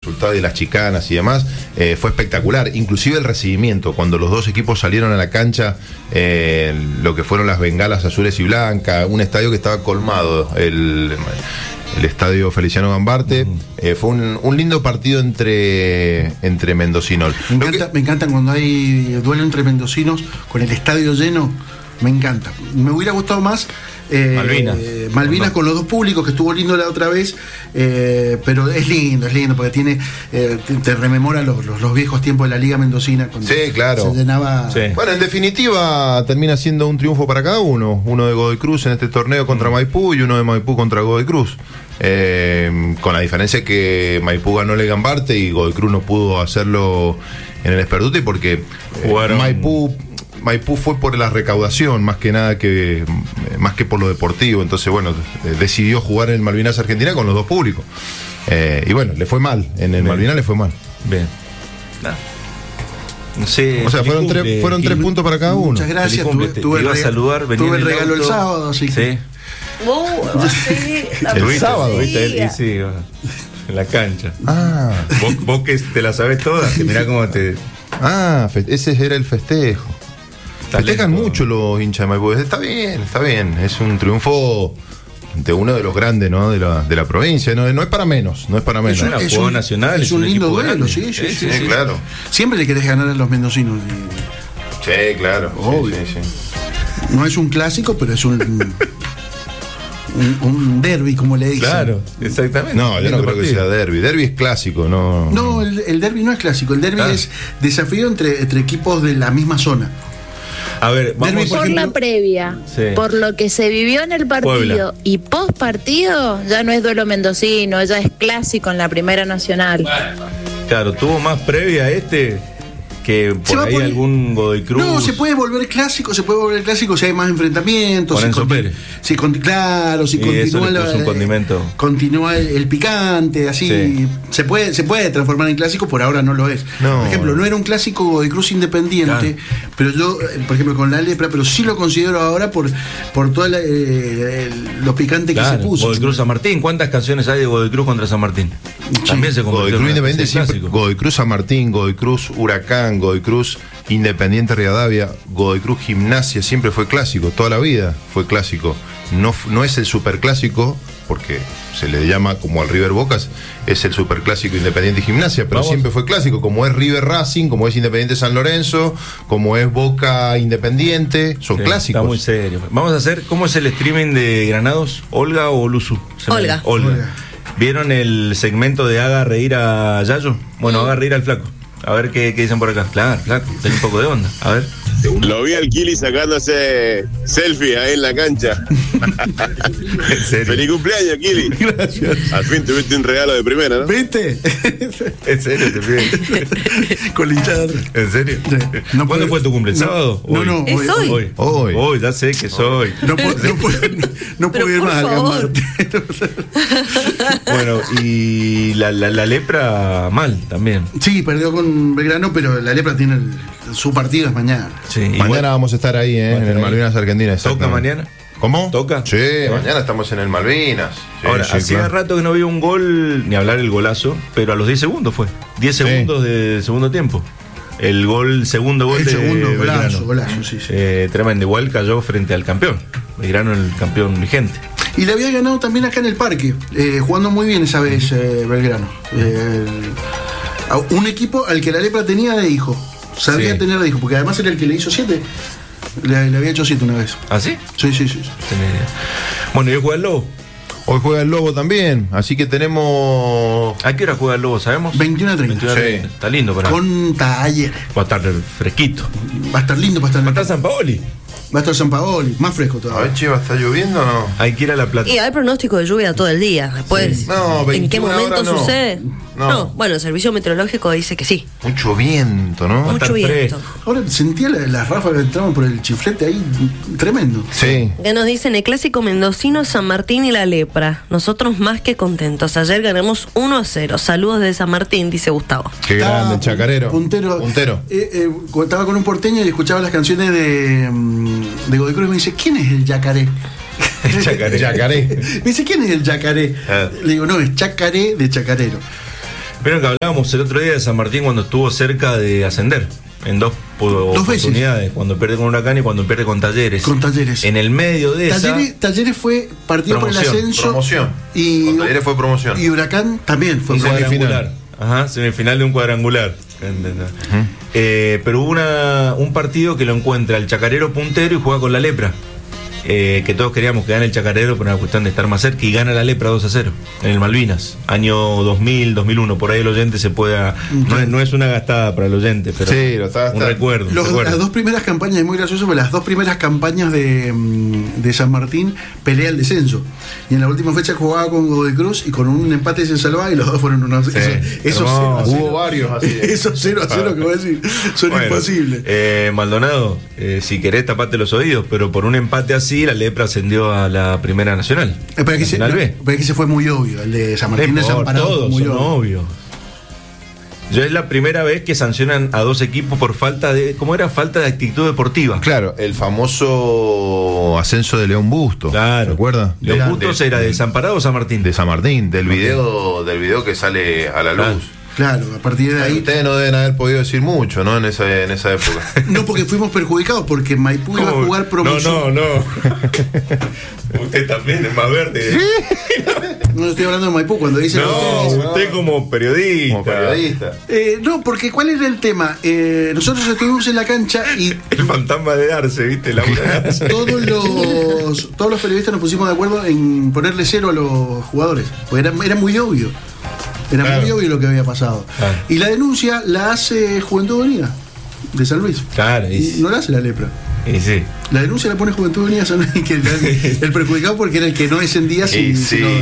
resultado de las chicanas y demás, fue espectacular. Inclusive el recibimiento, cuando los dos equipos salieron a la cancha, lo que fueron las bengalas azules y blancas, un estadio que estaba colmado, el estadio Feliciano Gambarte. Fue un lindo partido entre mendocinos. Me encantan cuando hay duelo entre mendocinos con el estadio lleno. Me encanta. Me hubiera gustado más Malvinas con los dos públicos, que estuvo lindo la otra vez, pero es lindo porque tiene te rememora los viejos tiempos de la Liga Mendocina, cuando sí, claro, se llenaba. Sí. Bueno, en definitiva termina siendo un triunfo para cada uno de Godoy Cruz en este torneo contra Maipú y uno de Maipú contra Godoy Cruz, con la diferencia que Maipú ganó el Gambarte y Godoy Cruz no pudo hacerlo en el Esperduti, porque Maipú fue por la recaudación más que por lo deportivo. Entonces, bueno, decidió jugar en Malvinas Argentina con los dos públicos, y bueno, le fue mal en el Malvinas, le fue mal. Bien. No sé, o sea, fueron tres puntos para cada uno. Muchas gracias. Tuve a saludar, tuve el regalo el sábado, así que... Sí. El sábado, ¿viste? Sí, en la cancha. Vos que te la sabés todas, que mirá cómo te... ese era el festejo. Festejan mucho los hinchas de Maipú. Está bien. Es un triunfo de uno de los grandes, ¿no? de la provincia. No es para menos. Es un nacional. Es un lindo duelo, sí, claro. Siempre le querés ganar a los mendocinos. Sí, claro. Obvio. Sí. No es un clásico, pero es un derbi, como le dicen. Claro, exactamente. No, yo no creo que sea derbi. Derbi es clásico, ¿no? No, el derbi no es clásico. El derbi es desafío entre equipos de la misma zona. A ver, vamos por la previa, por lo que se vivió en el partido Puebla. Y post partido, ya no es duelo mendocino, ya es clásico en la Primera Nacional. Claro, tuvo más previa que por ahí algún Godoy Cruz. No, se puede volver clásico si hay más enfrentamientos. Con Enzo Pérez. Si continúa un condimento. Continúa el picante, así. Sí. Se puede transformar en clásico, por ahora no lo es. No. Por ejemplo, no era un clásico Godoy Cruz Independiente, pero yo, por ejemplo, con la Lepra, pero sí lo considero ahora por todo lo picante que se puso. Godoy Cruz San Martín, ¿cuántas canciones hay de Godoy Cruz contra San Martín? También se convirtió Godoy Cruz Independiente siempre, Godoy Cruz San Martín, Godoy Cruz Huracán, Godoy Cruz Independiente Rivadavia, Godoy Cruz Gimnasia, siempre fue clásico, toda la vida fue clásico. No es el superclásico, porque se le llama como al River Bocas, es el superclásico Independiente y Gimnasia, pero siempre fue clásico, como es River Racing, como es Independiente San Lorenzo, como es Boca Independiente, son clásicos. Está muy serio. Vamos a hacer, ¿cómo es el streaming de Granados? ¿Olga o Luzu? Olga. ¿Vieron el segmento de Haga reír a Yayo? Bueno, haga reír al flaco. A ver qué dicen por acá. Claro, flaco, ten un poco de onda. A ver. Lo vi al Kili sacándose selfie ahí en la cancha. ¿En serio? ¡Feliz cumpleaños, Kili! Gracias. Al fin tuviste un regalo de primera, ¿no? ¿Viste? ¿En serio te pide? Con la hinchada atrás. ¿En serio? Sí. ¿Cuándo fue tu cumple? ¿El sábado? No, es hoy. Hoy, ya sé que soy. No puedo ir más al Gambarte. Bueno, y la Lepra mal también. Sí, perdió con Belgrano, pero la Lepra tiene su partido es mañana. Sí, mañana vamos a estar ahí, en el Malvinas Argentina. ¿Toca mañana? ¿Cómo? ¿Toca? Sí, mañana estamos en el Malvinas. Sí, ahora, hacía rato que no había un gol, ni hablar el golazo, pero a los 10 segundos fue. 10 segundos de segundo tiempo. El segundo gol de Belgrano. Golazo, sí. Tremendo. Igual cayó frente al campeón. Belgrano, el campeón vigente. Y le había ganado también acá en el parque, jugando muy bien esa vez Belgrano. Un equipo al que la Lepra tenía de hijo. Sabía tener de hijo, porque además era el que le hizo 7. Le había hecho 7 una vez. ¿Ah, sí? Sí. Bueno, ¿y hoy juega el Lobo? Hoy juega el Lobo también, así que tenemos... ¿A qué hora juega el Lobo, sabemos? 21:30. Sí. Está lindo para... Con Talleres. Va a estar fresquito. Va a estar lindo para estar... Va a estar San Paoli. Va a estar San Paoli, más fresco todavía. A ver, Chiva, ¿está lloviendo o no? Hay que ir a La Plata. Y hay pronóstico de lluvia todo el día. Después, ¿en qué momento sucede? No, bueno, el servicio meteorológico dice que sí. Mucho viento, ¿no? Mucho viento. Ahora sentía las ráfagas que entraban por el chiflete ahí, tremendo. Sí. Que nos dicen el clásico mendocino, San Martín y la Lepra. Nosotros más que contentos. Ayer ganamos 1-0. Saludos de San Martín, dice Gustavo. Qué grande, el chacarero. Puntero. Estaba con un porteño y escuchaba las canciones de Godoy Cruz y me dice, ¿quién es el yacaré? Yacaré. Me dice, ¿quién es el yacaré? Le digo, no, es chacaré de chacarero. Pero que hablábamos el otro día de San Martín cuando estuvo cerca de ascender. En dos oportunidades, veces. Cuando pierde con Huracán y cuando pierde con Talleres. Con Talleres. En el medio de Talleres fue partido por el ascenso. Promoción. Y Talleres fue promoción. Y Huracán también fue cuadrangular. Ajá, semifinal de un cuadrangular. Pero hubo un partido que lo encuentra el Chacarero puntero y juega con la Lepra. Que todos queríamos que gane el Chacarero por una cuestión de estar más cerca, y gana la Lepra 2-0 en el Malvinas, año 2000, 2001. Por ahí el oyente se pueda. No es una gastada para el oyente, pero sí, un recuerdo. Las dos primeras campañas, es muy gracioso, porque las dos primeras campañas de San Martín pelea el descenso. Y en la última fecha jugaba con Godoy Cruz y con un empate se salvaba, y los dos fueron unos. Sí, hubo varios así. Esos 0-0 que voy a decir son imposibles. Maldonado, si querés tapate los oídos, pero por un empate así la Lepra ascendió a la Primera Nacional. Pero que se fue muy obvio. El de San Martín desamparado. Todos muy obvio. Ya es la primera vez que sancionan a dos equipos por falta de. ¿Cómo era? Falta de actitud deportiva. Claro, el famoso ascenso de León Bustos. Claro. ¿Recuerda? León Bustos era de Desamparado o San Martín. De San Martín, del video que sale a la luz. Claro, a partir de ahí. Ustedes no deben haber podido decir mucho, ¿no? En esa época. No, porque fuimos perjudicados, porque Maipú iba a jugar promoción. No. Usted también es más verde. No estoy hablando de Maipú cuando dice. Usted como periodista. No, porque ¿cuál era el tema? Nosotros estuvimos en la cancha y. El fantasma de Arce, ¿viste? Todos los periodistas nos pusimos de acuerdo en ponerle 0 a los jugadores. Porque era muy obvio. Era muy obvio lo que había pasado. Claro. Y la denuncia la hace Juventud Unida de San Luis. Claro. No la hace la Lepra. Sí. La denuncia la pone Juventud Unida San Luis, que el perjudicado porque era el que no descendía. Sí.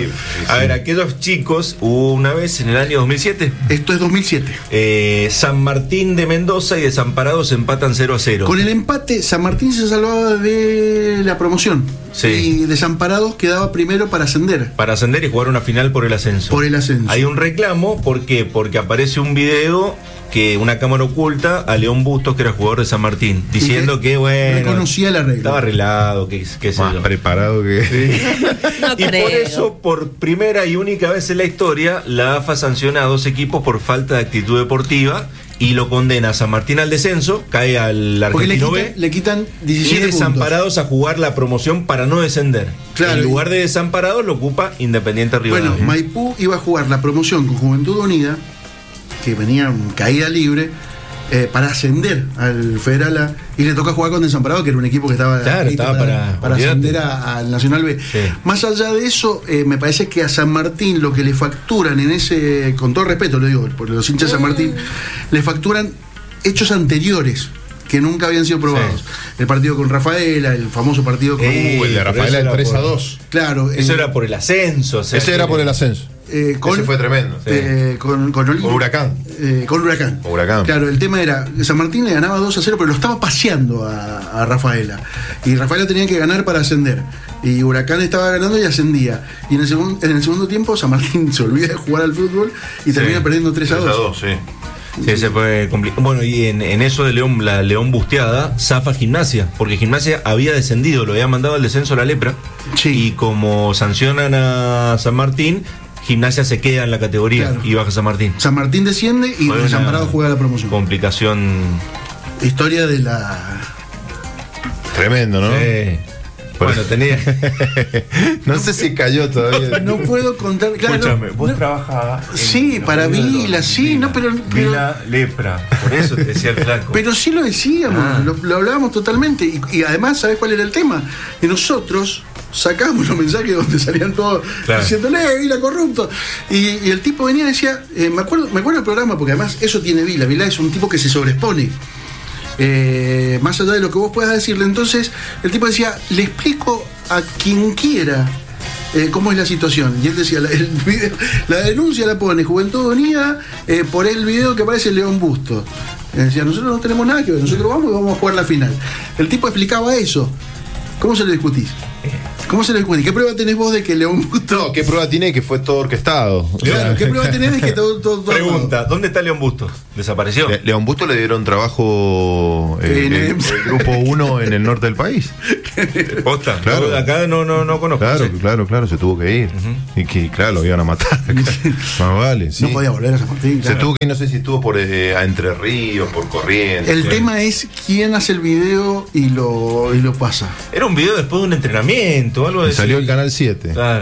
A ver, aquellos chicos, hubo una vez en el año 2007. Esto es 2007. San Martín de Mendoza y Desamparados empatan 0-0. Con el empate, San Martín se salvaba de la promoción. Sí. Y Desamparados quedaba primero para ascender. Para ascender y jugar una final por el ascenso. Hay un reclamo, ¿por qué? Porque aparece un video que una cámara oculta a León Bustos, que era jugador de San Martín, diciendo que bueno, reconocía la regla, estaba arreglado, que más preparado que no y creo. Por eso, por primera y única vez en la historia, la AFA sanciona a dos equipos por falta de actitud deportiva y lo condena a San Martín al descenso, cae al Argentino B, le quitan 17 y Desamparados puntos a jugar la promoción para no descender. Claro, en lugar de Desamparados lo ocupa Independiente Rivadavia. Bueno, Maipú iba a jugar la promoción con Juventud Unida, que venía en caída libre, para ascender al Federal A, y le toca jugar con Desamparado, que era un equipo que estaba para ascender al Nacional B. Sí. Más allá de eso, me parece que a San Martín lo que le facturan en ese, con todo respeto lo digo, por los hinchas de San Martín, le facturan hechos anteriores que nunca habían sido probados. Sí. El partido con Rafaela, el famoso partido con el de Rafaela, el 3-2. Claro. Eso era por el ascenso. O sea, ese era por el ascenso. Ese fue tremendo. Con Huracán. Con Huracán. Claro, el tema era, San Martín le ganaba 2-0, pero lo estaba paseando a Rafaela. Y Rafaela tenía que ganar para ascender. Y Huracán estaba ganando y ascendía. Y en el segundo tiempo San Martín se olvida de jugar al fútbol y termina perdiendo 3-2. Sí, ese fue complicado. Bueno, y en eso de León, la León busteada, zafa Gimnasia, porque Gimnasia había descendido, lo había mandado al descenso a la Lepra. Sí. Y como sancionan a San Martín, Gimnasia se queda en la categoría, claro, y baja San Martín. San Martín desciende y Desamparado juega la promoción. Complicación. Historia de la. Tremendo, ¿no? Sí. Bueno, tenía. No sé si cayó todavía. No puedo contar. Claro, escúchame, vos trabajabas. Sí, para Vila, sí, no, pero. Vila Lepra, por eso te decía el flaco. Pero sí lo decíamos, lo hablábamos totalmente. Y además, ¿sabés cuál era el tema? Que nosotros sacábamos los mensajes donde salían todos, claro, diciéndole, Vila corrupto. Y el tipo venía y decía, me acuerdo del programa, porque además eso tiene Vila. Vila es un tipo que se sobreexpone. Más allá de lo que vos puedas decirle. Entonces el tipo decía, le explico a quien quiera cómo es la situación. Y él decía, la denuncia la pone Juventud Unida por el video que aparece León Bustos. Decía, nosotros no tenemos nada que ver, nosotros vamos y vamos a jugar la final. El tipo explicaba eso. ¿Cómo se lo discutís? ¿Cómo se lo encuentra? ¿Qué prueba tenés vos de que León Bustos? No, ¿qué prueba tiene que fue todo orquestado? Claro, ¿qué prueba tenés de que todo Pregunta, ¿dónde está León Bustos? ¿Desapareció? León Bustos le dieron trabajo en el grupo 1 en el norte del país. ¿Posta? Claro. No, acá no conozco. Claro, se tuvo que ir. Y que, claro, lo iban a matar. Más vale, sí. No podía volver a San Martín. Se tuvo que ir, no sé si estuvo por a Entre Ríos, por Corrientes. El tema es quién hace el video y lo pasa. Era un video después de un entrenamiento, algo de salió el Canal 7. Claro.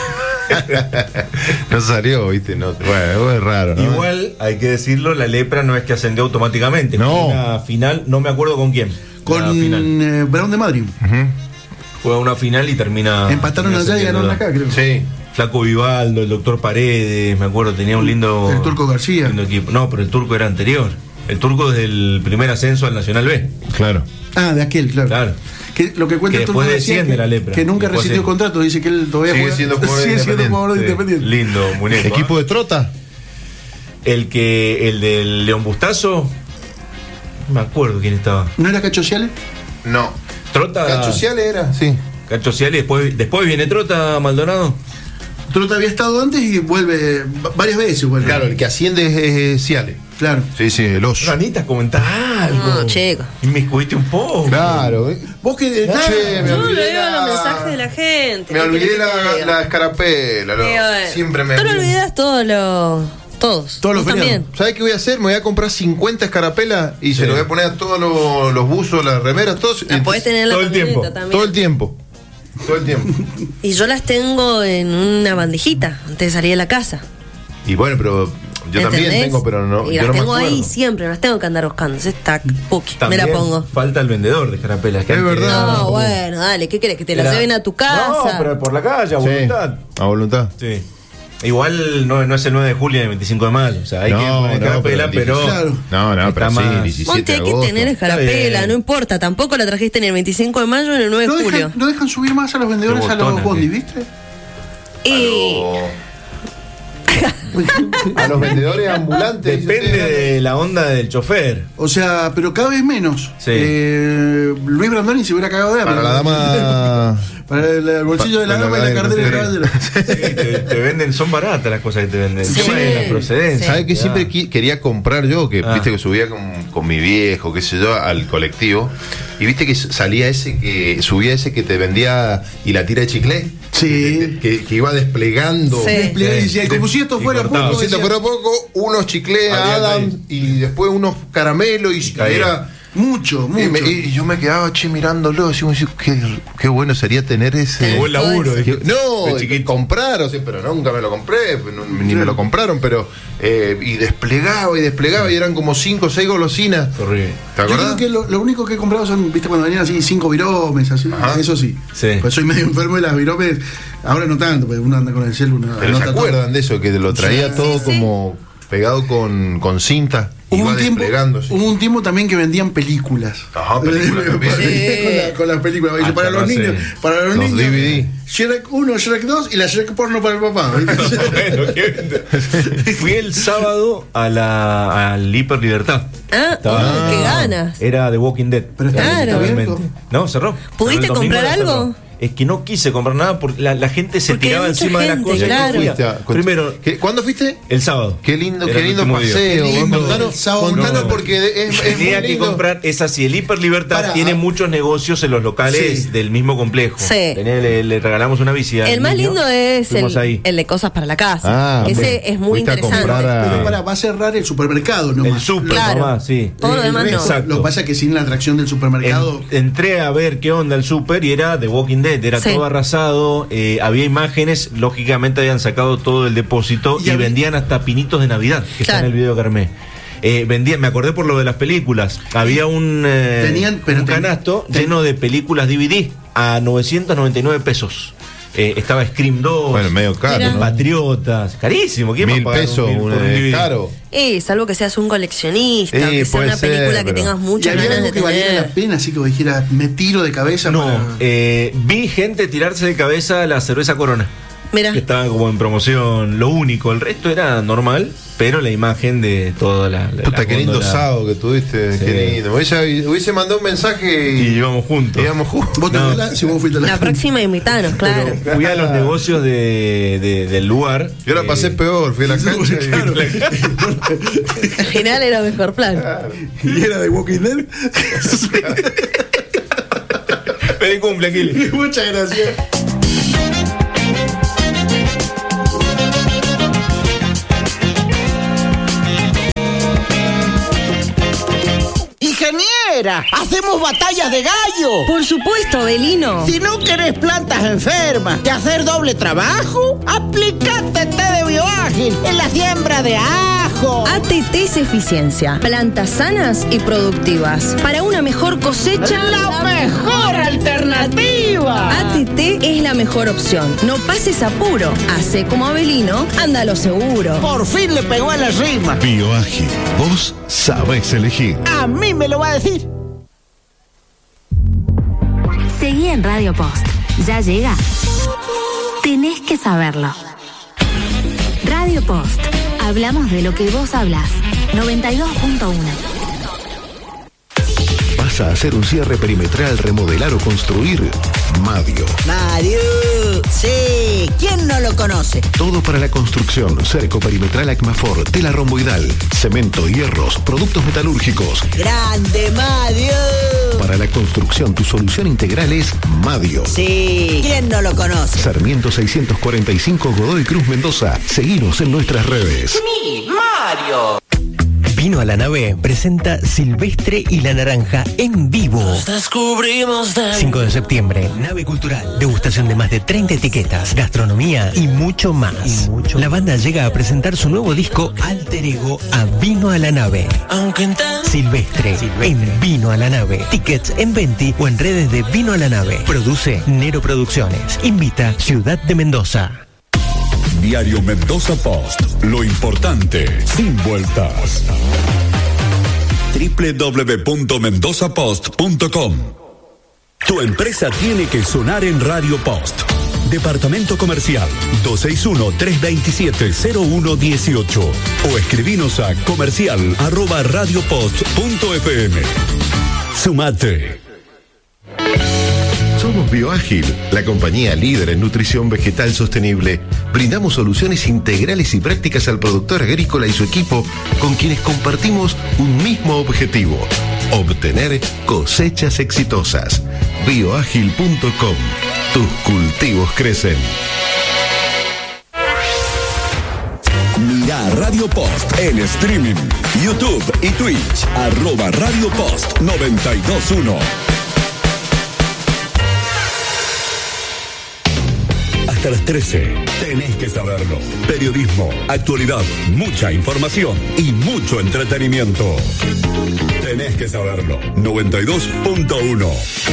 No salió, viste, no. Bueno, es raro, ¿no? Igual, hay que decirlo, la Lepra no es que ascendió automáticamente. No. Una final, no me acuerdo con quién. Con Brown de Madrid. Juega una final y termina. Empataron allá y ganaron acá, creo. Sí. Flaco Vivaldo, el doctor Paredes, me acuerdo, tenía un lindo. El Turco García. Lindo equipo. No, pero el Turco era anterior. El Turco desde el primer ascenso al Nacional B. Claro. Ah, de aquel, claro. Que lo que cuenta que el Turco García que, la Lepra. Que nunca rescindió contrato, dice que él todavía sigue siendo jugador independiente. Lindo, muñeco. ¿Equipo de Trota? El del León Bustazo, no me acuerdo quién estaba. ¿No era Cacho Ciales? No. Trota. Cacho Ciales era, sí. Cacho Ciales, después viene Trota, Maldonado. Trota había estado antes y vuelve varias veces. Claro, el que asciende es Ciales. Claro. Sí, el oso. Anita, comentá algo. No, chico. Inmiscuiste un poco. Claro. Vos que. Yo leo los mensajes de la gente. Me olvidé la escarapela. Siempre me. Tú no olvidas todos los feriados. También. ¿Sabes qué voy a hacer? Me voy a comprar 50 escarapelas y se lo voy a poner a todos los buzos, las remeras, todos. La podés tener en la camioneta también. Todo el tiempo. Y yo las tengo en una bandejita antes de salir de la casa. Y bueno, pero yo también tengo, pero no. Y yo las no tengo me ahí siempre, no las tengo que andar buscando. Está puki, me la pongo. Falta el vendedor de escarapelas. Es verdad. No, bueno, dale, ¿qué querés? ¿Que te las lleven a tu casa? No, pero por la calle, a voluntad. A voluntad. Sí. Igual no es el 9 de julio ni el 25 de mayo. O sea, hay que poner escarapela, pero. Claro. Pero sí, 17 Ponte, hay de que agosto. tener escarapela, no importa. Tampoco la trajiste ni el 25 de mayo ni el 9 de julio. No dejan subir más a los vendedores a los bondi, ¿viste? A los vendedores ambulantes. Depende de la onda del chofer. O sea, pero cada vez menos. Sí. Luis Brandoni se hubiera cagado de hambre. Para la dama. Para el bolsillo de la dama y la cartera del caballero. Sí, te venden, son baratas las cosas que te venden. Sí. La procedencia. ¿Sabes qué siempre quería comprar yo? Que viste que subía con mi viejo, qué sé yo, al colectivo. Y viste que salía subía ese que te vendía y la tira de chicle. Sí. Que iba desplegando. Sí. Y como si esto fuera poco. Como si esto fuera poco, unos chicles Adam y después unos caramelos y era. Mucho. Y yo me quedaba mirándolo, decimos, qué bueno sería tener ese buen laburo. Comprar, o sea, pero nunca me lo compré, ni me lo compraron, pero y desplegaba y eran como 5 o 6 golosinas. Horrible. ¿Te acordás? Yo creo que lo único que he comprado son, viste, cuando venían así 5 viromes, así. Ajá. Eso sí. Pues soy medio enfermo de las viromes. Ahora no tanto, porque uno anda con el celular. Pero ¿se acuerdan de eso? Que lo traía todo como pegado con cinta. Hubo un tiempo también que vendían películas. Ajá, películas también. Con las películas. Para los niños. Para los niños. DVD. Shrek 1, Shrek 2 y la Shrek porno para el papá. Fui el sábado al Hiper Libertad. Qué ganas. Era The Walking Dead. Pero claro. No, cerró. ¿Pudiste comprar algo? Es que no quise comprar nada porque la gente se tiraba encima de las cosas. Claro. Primero, ¿cuándo fuiste? El sábado. Qué lindo paseo. Contanos porque es tenía que comprar, es así, el Hiper Libertad tiene muchos negocios en los locales del mismo complejo. Sí. Le regalamos una visita. El más lindo es el de cosas para la casa. Ese es muy interesante. Pero va a cerrar el supermercado, ¿no? El super, claro. sí. Todo lo demás no. Exacto. Lo que pasa es que sin la atracción del supermercado. Entré a ver qué onda el super y era The Walking Dead. Era todo arrasado, había imágenes, lógicamente habían sacado todo el depósito y vendían hasta pinitos de Navidad, que está en el video que armé. Me acordé por lo de las películas. Había un canasto lleno de películas DVD a 999 pesos. Estaba Scream 2, bueno, medio caro, ¿no? Patriotas, carísimo. ¿Quién 1000 pesos un DVD? Caro. Salvo que seas un coleccionista, que sea una película que tengas muchas ganas de que valiera la pena, así que vos dijeras, me tiro de cabeza. No, vi gente tirarse de cabeza a la cerveza Corona. Mirá. Que estaban como en promoción, lo único, el resto era normal, pero la imagen de toda la puta, qué lindo sábado que tuviste, sí. Qué lindo. Hubiese mandado un mensaje y íbamos juntos. ¿Vos si vos fuiste la próxima invitanos, claro. Pero fui a los negocios del lugar. Yo la pasé peor, fui a la cancha. Claro. Al final era mejor plan. Y era de Walking Dead. Feliz cumple, Gil. Muchas gracias. Ingeniera, hacemos batallas de gallo. Por supuesto, Belino. Si no querés plantas enfermas y hacer doble trabajo, aplicate té de Bioágil en la siembra de ajo. ATT es eficiencia, plantas sanas y productivas. Para una mejor cosecha, ¡La mejor alternativa! ATT es la mejor opción. No pases apuro. Hace como Abelino, ándalo seguro. Por fin le pegó a la rima. Bioágil, vos sabés elegir. A mí me lo va a decir. Seguí en Radio Post. Ya llega. Tenés que saberlo. Radio Post. Hablamos de lo que vos hablás. 92.1. ¿Vas a hacer un cierre perimetral, remodelar o construir? Madio. Mario, sí, ¿quién no lo conoce? Todo para la construcción, cerco perimetral Acmafor, tela romboidal, cemento, hierros, productos metalúrgicos. ¡Grande Mario! Para la construcción, tu solución integral es Madio. Sí, ¿quién no lo conoce? Sarmiento 645 Godoy Cruz Mendoza. Seguinos en nuestras redes. ¡Mi Mario! Vino a la Nave presenta Silvestre y la Naranja en vivo. Nos descubrimos de 5 de septiembre, Nave Cultural. Degustación de más de 30 etiquetas, gastronomía y mucho más. La banda llega a presentar su nuevo disco Alter Ego a Vino a la Nave. Silvestre en Vino a la Nave. Tickets en Venti o en redes de Vino a la Nave. Produce Nero Producciones. Invita Ciudad de Mendoza. Diario Mendoza Post. Lo importante, sin vueltas. www.mendozapost.com. Tu empresa tiene que sonar en Radio Post. Departamento Comercial 261-327-0118 o escribinos a comercial@radiopost.fm. Sumate. Somos Bioágil, la compañía líder en nutrición vegetal sostenible. Brindamos soluciones integrales y prácticas al productor agrícola y su equipo, con quienes compartimos un mismo objetivo: obtener cosechas exitosas. Bioágil.com. Tus cultivos crecen. Mira Radio Post en streaming, YouTube y Twitch. @Radio Post 921. Hasta las 13. Tenés que saberlo. Periodismo, actualidad, mucha información y mucho entretenimiento. Tenés que saberlo. 92.1.